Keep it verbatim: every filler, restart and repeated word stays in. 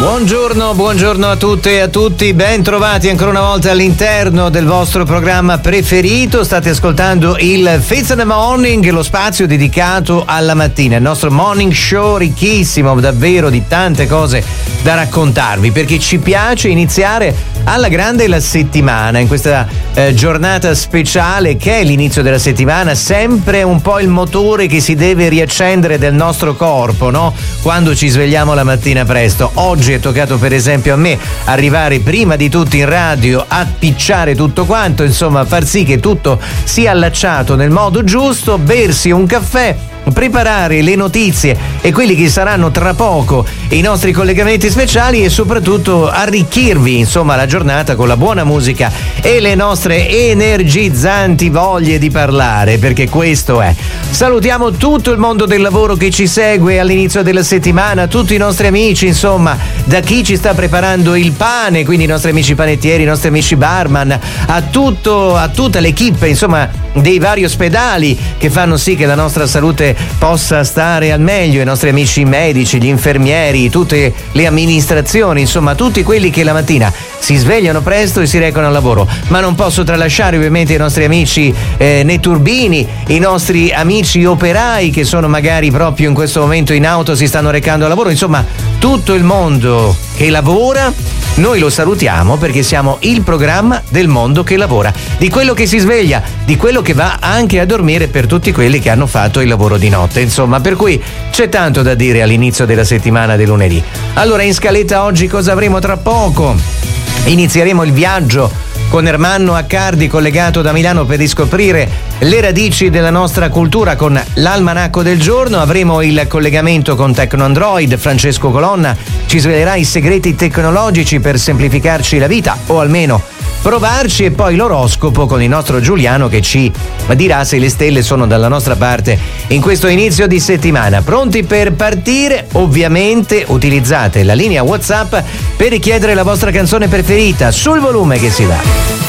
Buongiorno, buongiorno a tutte e a tutti, ben trovati ancora una volta all'interno del vostro programma preferito. State ascoltando il Fizz in the Morning, lo spazio dedicato alla mattina, il nostro morning show ricchissimo davvero di tante cose da raccontarvi, perché ci piace iniziare alla grande la settimana, in questa eh, giornata speciale che è l'inizio della settimana, sempre un po' il motore che si deve riaccendere del nostro corpo, no? Quando ci svegliamo la mattina presto. Oggi è toccato per esempio a me arrivare prima di tutti in radio, appicciare tutto quanto, insomma far sì che tutto sia allacciato nel modo giusto, bersi un caffè, preparare le notizie e quelli che saranno tra poco i nostri collegamenti speciali e soprattutto arricchirvi insomma la giornata con la buona musica e le nostre energizzanti voglie di parlare, perché questo è. Salutiamo tutto il mondo del lavoro che ci segue all'inizio della settimana, tutti i nostri amici, insomma, da chi ci sta preparando il pane, quindi i nostri amici panettieri, i nostri amici barman, a tutto, a tutta l'equipe, insomma, dei vari ospedali che fanno sì che la nostra salute possa stare al meglio, i nostri amici medici, gli infermieri, tutte le amministrazioni, insomma tutti quelli che la mattina si svegliano presto e si recano al lavoro. Ma non posso tralasciare ovviamente i nostri amici eh, netturbini, i nostri amici operai che sono magari proprio in questo momento in auto, si stanno recando al lavoro, insomma tutto il mondo che lavora. Noi lo salutiamo perché siamo il programma del mondo che lavora, di quello che si sveglia, di quello che va anche a dormire, per tutti quelli che hanno fatto il lavoro di notte, insomma, per cui c'è tanto da dire all'inizio della settimana del lunedì. Allora, in scaletta oggi cosa avremo tra poco? Inizieremo il viaggio con Ermanno Accardi, collegato da Milano per riscoprire le radici della nostra cultura con l'almanacco del giorno. Avremo il collegamento con Tecno Android, Francesco Colonna ci svelerà i segreti tecnologici per semplificarci la vita, o almeno provarci, e poi l'oroscopo con il nostro Giuliano che ci dirà se le stelle sono dalla nostra parte in questo inizio di settimana. Pronti per partire? Ovviamente utilizzate la linea WhatsApp per richiedere la vostra canzone preferita, sul volume che si va.